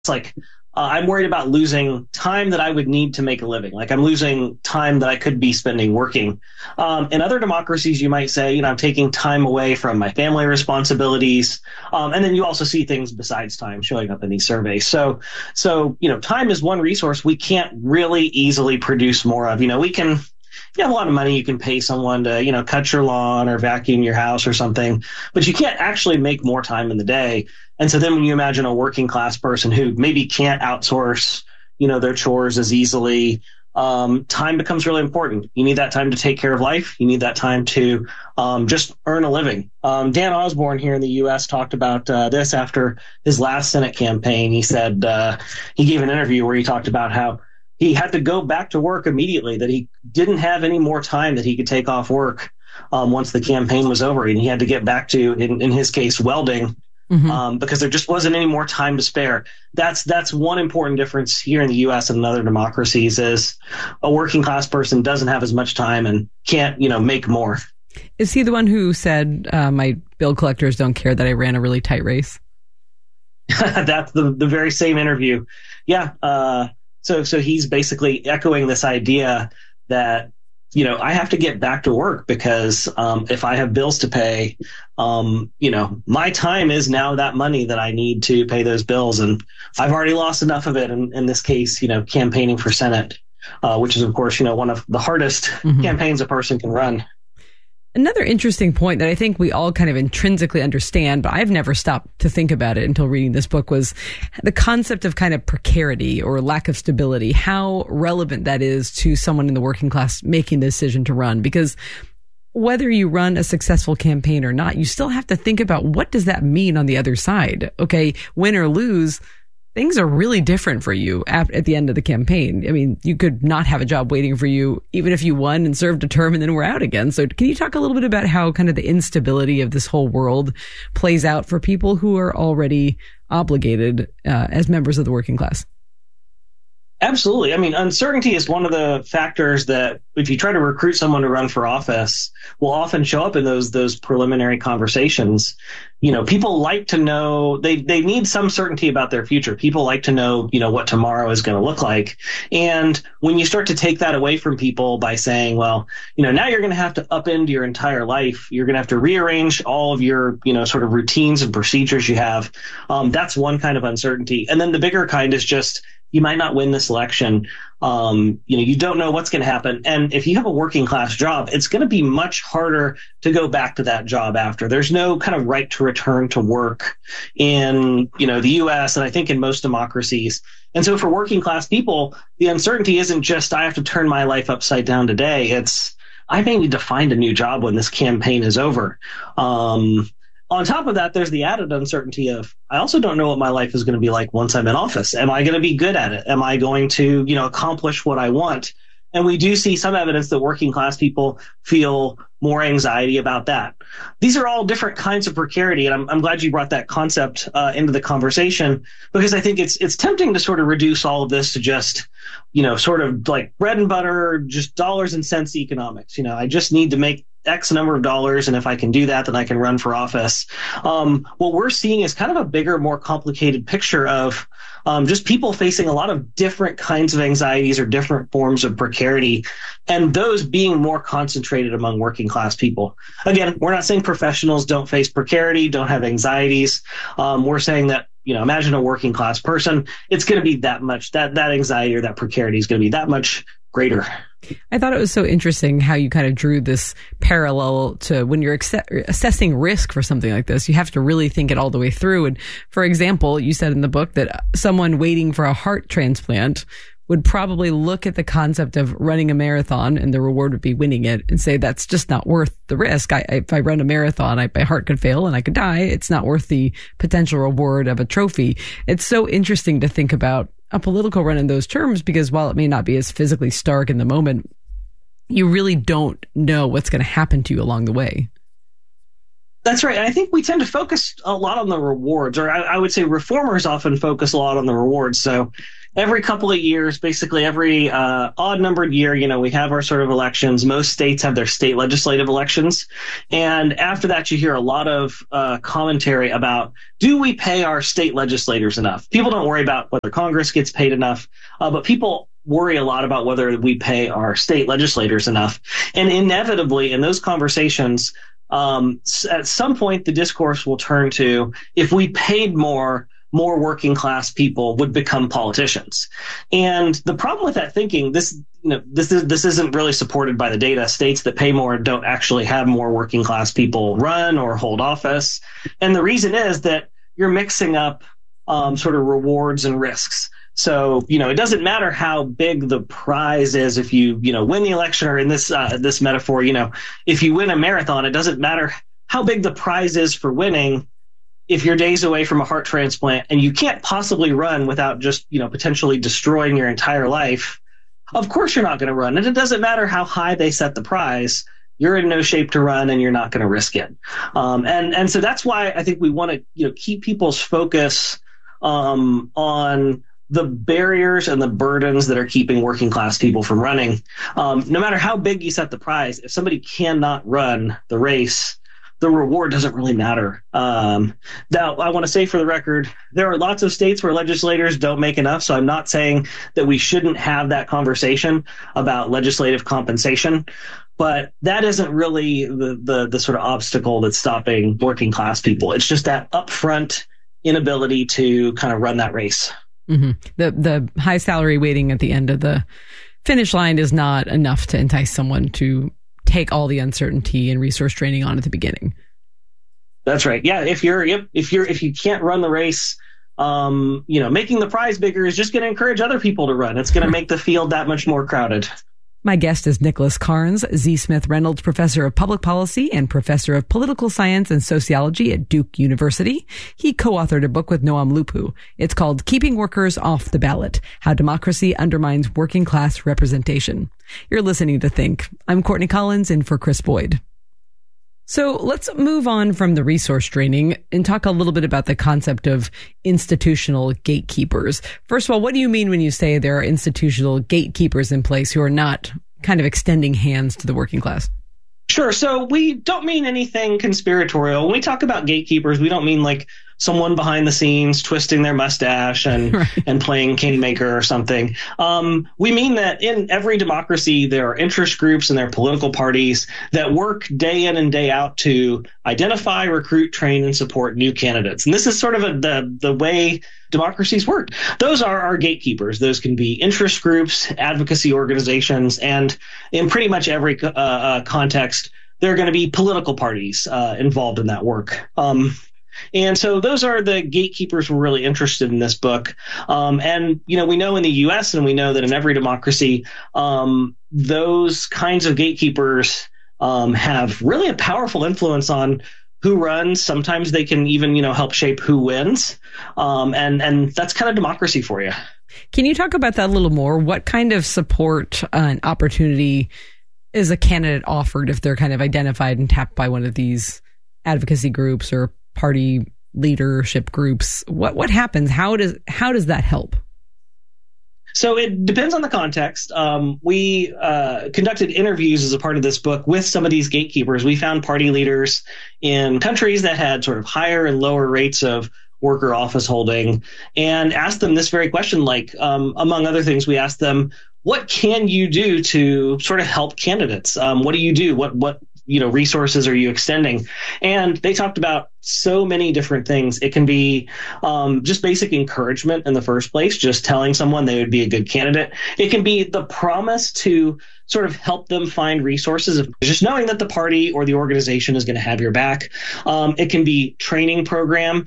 like I'm worried about losing time that I would need to make a living. Like I'm losing time that I could be spending working. In other democracies, you might say, I'm taking time away from my family responsibilities. And then you also see things besides time showing up in these surveys. So, time is one resource we can't really easily produce more of. We can, if you have a lot of money, you can pay someone to, cut your lawn or vacuum your house or something, but you can't actually make more time in the day. And so then when you imagine a working class person who maybe can't outsource, their chores as easily, time becomes really important. You need that time to take care of life. You need that time to just earn a living. Dan Osborne here in the U.S. talked about this after his last Senate campaign. He said he gave an interview where he talked about how he had to go back to work immediately, that he didn't have any more time that he could take off work once the campaign was over. And he had to get back to, in his case, welding. Because there just wasn't any more time to spare. That's one important difference here in the U.S. and in other democracies is a working class person doesn't have as much time and can't, make more. Is he the one who said, my bill collectors don't care that I ran a really tight race? That's the very same interview. Yeah. So he's basically echoing this idea that, I have to get back to work because if I have bills to pay, my time is now that money that I need to pay those bills. And I've already lost enough of it in this case, campaigning for Senate, which is, of course, one of the hardest campaigns a person can run. Another interesting point that I think we all kind of intrinsically understand, but I've never stopped to think about it until reading this book, was the concept of kind of precarity or lack of stability, how relevant that is to someone in the working class making the decision to run. Because whether you run a successful campaign or not, you still have to think about what does that mean on the other side? Okay, win or lose, things are really different for you at the end of the campaign. I mean, you could not have a job waiting for you, even if you won and served a term and then were out again. So can you talk a little bit about how kind of the instability of this whole world plays out for people who are already obligated as members of the working class? Absolutely. I mean, uncertainty is one of the factors that if you try to recruit someone to run for office will often show up in those preliminary conversations. People like to know, they need some certainty about their future. People like to know, what tomorrow is going to look like. And when you start to take that away from people by saying, well, now you're going to have to upend your entire life. You're going to have to rearrange all of your, sort of routines and procedures you have. That's one kind of uncertainty. And then the bigger kind is just, you might not win this election. You don't know what's going to happen. And if you have a working class job, it's going to be much harder to go back to that job after. There's no kind of right to return to work in, the U.S. and I think in most democracies. And so for working class people, the uncertainty isn't just I have to turn my life upside down today. It's I may need to find a new job when this campaign is over. On top of that, there's the added uncertainty of I also don't know what my life is going to be like once I'm in office. Am I going to be good at it? Am I going to, accomplish what I want? And we do see some evidence that working class people feel more anxiety about that. These are all different kinds of precarity. And I'm glad you brought that concept into the conversation because I think it's tempting to sort of reduce all of this to just, sort of like bread and butter, just dollars and cents economics. I just need to make X number of dollars. And if I can do that, then I can run for office. What we're seeing is kind of a bigger, more complicated picture of just people facing a lot of different kinds of anxieties or different forms of precarity, and those being more concentrated among working class people. Again, we're not saying professionals don't face precarity, don't have anxieties. We're saying that, imagine a working class person, it's going to be that much, that anxiety or that precarity is going to be that much greater. I thought it was so interesting how you kind of drew this parallel to when you're assessing risk for something like this. You have to really think it all the way through. And for example, you said in the book that someone waiting for a heart transplant would probably look at the concept of running a marathon and the reward would be winning it and say, that's just not worth the risk. If I run a marathon, my heart could fail and I could die. It's not worth the potential reward of a trophy. It's so interesting to think about a political run in those terms, because while it may not be as physically stark in the moment, you really don't know what's going to happen to you along the way. That's right. I think we tend to focus a lot on the rewards, or I would say reformers often focus a lot on the rewards. So every couple of years, basically every odd numbered year, we have our sort of elections. Most states have their state legislative elections. And after that, you hear a lot of commentary about, do we pay our state legislators enough? People don't worry about whether Congress gets paid enough, but people worry a lot about whether we pay our state legislators enough. And inevitably, in those conversations, at some point, the discourse will turn to, if we paid more working class people would become politicians. And the problem with that thinking, this isn't really supported by the data. States that pay more don't actually have more working class people run or hold office. And the reason is that you're mixing up sort of rewards and risks. So, it doesn't matter how big the prize is if you win the election, or in this metaphor, if you win a marathon, it doesn't matter how big the prize is for winning. If you're days away from a heart transplant and you can't possibly run without just, potentially destroying your entire life, of course you're not going to run. And it doesn't matter how high they set the prize. You're in no shape to run and you're not going to risk it. And so that's why I think we want to, keep people's focus on the barriers and the burdens that are keeping working class people from running. No matter how big you set the prize, if somebody cannot run the race, the reward doesn't really matter. Now, I want to say for the record, there are lots of states where legislators don't make enough. So I'm not saying that we shouldn't have that conversation about legislative compensation, but that isn't really the sort of obstacle that's stopping working class people. It's just that upfront inability to kind of run that race. Mm-hmm. The high salary waiting at the end of the finish line is not enough to entice someone to take all the uncertainty and resource training on at the beginning. That's right. Yeah. If you can't run the race, making the prize bigger is just going to encourage other people to run. It's going to make the field that much more crowded. My guest is Nicholas Carnes, Z. Smith Reynolds Professor of Public Policy and Professor of Political Science and Sociology at Duke University. He co-authored a book with Noam Lupu. It's called Keeping Workers Off the Ballot: How Democracy Undermines Working Class Representation. You're listening to Think. I'm Courtney Collins in for Chris Boyd. So let's move on from the resource training and talk a little bit about the concept of institutional gatekeepers. First of all, what do you mean when you say there are institutional gatekeepers in place who are not kind of extending hands to the working class? Sure. So we don't mean anything conspiratorial. When we talk about gatekeepers, we don't mean like someone behind the scenes twisting their mustache and right. and playing kingmaker or something. We mean that in every democracy, there are interest groups and there are political parties that work day in and day out to identify, recruit, train, and support new candidates. And this is sort of the way democracies work. Those are our gatekeepers. Those can be interest groups, advocacy organizations, and in pretty much every context, there are going to be political parties involved in that work. And so those are the gatekeepers we're really interested in this book. And, we know in the U.S. and we know that in every democracy, those kinds of gatekeepers have really a powerful influence on who runs. Sometimes they can even, help shape who wins. And that's kind of democracy for you. Can you talk about that a little more? What kind of support and opportunity is a candidate offered if they're kind of identified and tapped by one of these advocacy groups or party leadership groups? What happens? How does that help? So it depends on the context. We conducted interviews as a part of this book with some of these gatekeepers. We found party leaders in countries that had sort of higher and lower rates of worker office holding and asked them this very question. Like, among other things, we asked them, what can you do to sort of help candidates? What do you do? What resources are you extending? And they talked about so many different things. It can be just basic encouragement in the first place, just telling someone they would be a good candidate. It can be the promise to sort of help them find resources of just knowing that the party or the organization is going to have your back. It can be training programs.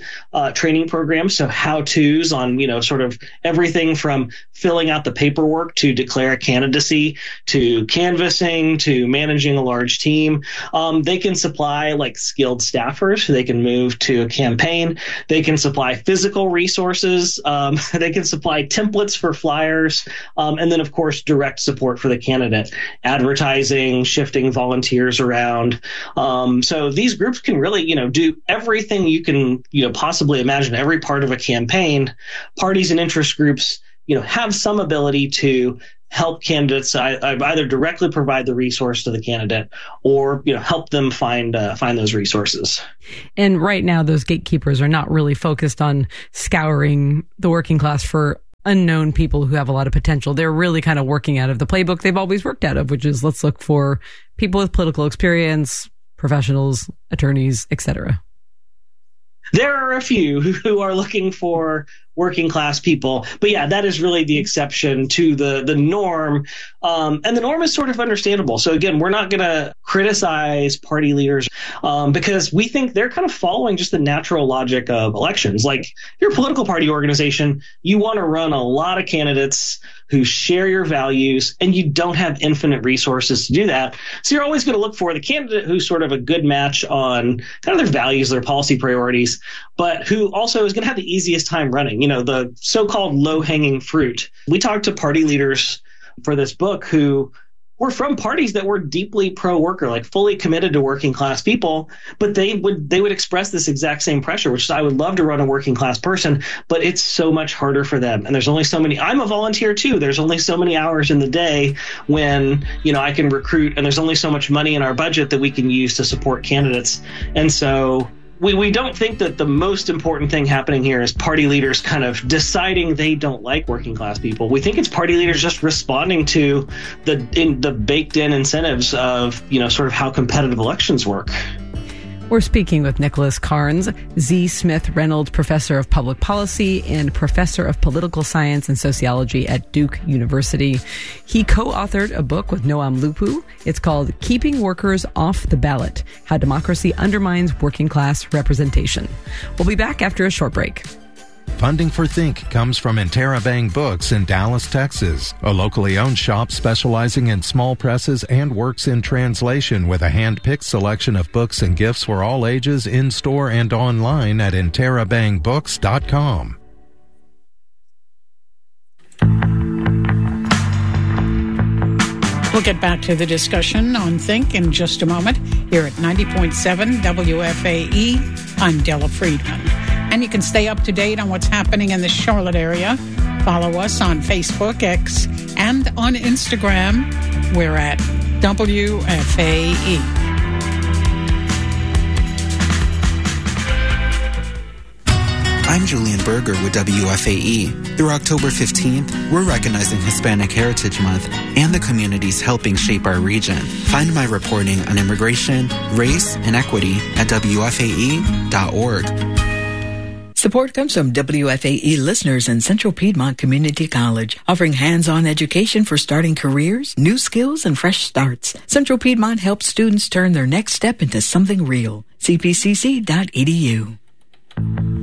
So how-tos on, sort of everything from filling out the paperwork to declare a candidacy to canvassing to managing a large team. They can supply like skilled staffers. They can move to a campaign. They can supply physical resources. They can supply templates for flyers. And then, of course, direct support for the candidate, advertising, shifting volunteers around. So these groups can really, do everything you can, possibly imagine, every part of a campaign. Parties and interest groups, have some ability to help candidates either directly provide the resource to the candidate or help them find those resources. And right now, those gatekeepers are not really focused on scouring the working class for unknown people who have a lot of potential. They're really kind of working out of the playbook they've always worked out of, which is let's look for people with political experience, professionals, attorneys, etc. There are a few who are looking for working class people. But yeah, that is really the exception to the norm. And the norm is sort of understandable. So again, we're not going to criticize party leaders because we think they're kind of following just the natural logic of elections. Like your political party organization, you want to run a lot of candidates who share your values, and you don't have infinite resources to do that. So you're always going to look for the candidate who's sort of a good match on kind of their values, their policy priorities, but who also is going to have the easiest time running, the so-called low-hanging fruit. We talked to party leaders for this book who were from parties that were deeply pro-worker, like fully committed to working class people, but they would express this exact same pressure, which is I would love to run a working class person, but it's so much harder for them. And there's only so many. I'm a volunteer too. There's only so many hours in the day when, I can recruit, and there's only so much money in our budget that we can use to support candidates. And so we don't think that the most important thing happening here is party leaders kind of deciding they don't like working class people. We think it's party leaders just responding to the baked in incentives of, sort of how competitive elections work. We're speaking with Nicholas Carnes, Z. Smith Reynolds Professor of Public Policy and Professor of Political Science and Sociology at Duke University. He co-authored a book with Noam Lupu. It's called Keeping Workers Off the Ballot: How Democracy Undermines Working Class Representation. We'll be back after a short break. Funding for Think comes from Interabang Books in Dallas, Texas, a locally owned shop specializing in small presses and works in translation with a hand-picked selection of books and gifts for all ages in-store and online at interabangbooks.com. We'll get back to the discussion on Think in just a moment here at 90.7 WFAE. I'm Della Friedman. And you can stay up to date on what's happening in the Charlotte area. Follow us on Facebook, X, and on Instagram. We're at WFAE. I'm Julian Berger with WFAE. Through October 15th, we're recognizing Hispanic Heritage Month and the communities helping shape our region. Find my reporting on immigration, race, and equity at WFAE.org. Support comes from WFAE listeners in Central Piedmont Community College, offering hands-on education for starting careers, new skills, and fresh starts. Central Piedmont helps students turn their next step into something real. CPCC.edu.